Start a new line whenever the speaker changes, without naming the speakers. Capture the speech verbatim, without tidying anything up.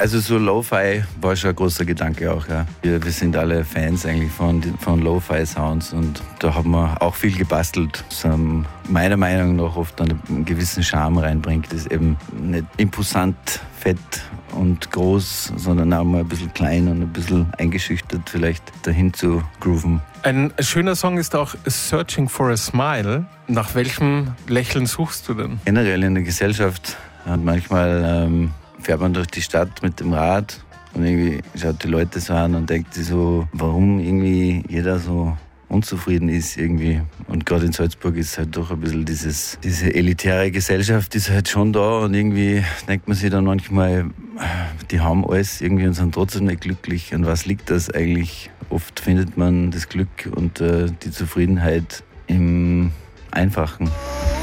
Also so Lo-Fi war schon ein großer Gedanke auch. Ja. Wir, wir sind alle Fans eigentlich von, von Lo-Fi-Sounds und da haben wir auch viel gebastelt, das um, meiner Meinung nach oft einen gewissen Charme reinbringt. Das ist eben nicht imposant, fett und groß, sondern auch mal ein bisschen klein und ein bisschen eingeschüchtert vielleicht dahin zu grooven.
Ein schöner Song ist auch Searching for a Smile. Nach welchem Lächeln suchst du denn?
Generell in der Gesellschaft. Und manchmal ähm, fährt man durch die Stadt mit dem Rad und irgendwie schaut die Leute so an und denkt sich so, warum irgendwie jeder so unzufrieden ist irgendwie. Und gerade in Salzburg ist halt doch ein bisschen dieses, diese elitäre Gesellschaft ist halt schon da und irgendwie denkt man sich dann manchmal, die haben alles irgendwie und sind trotzdem nicht glücklich. An was liegt das eigentlich? Oft findet man das Glück und äh, die Zufriedenheit im Einfachen.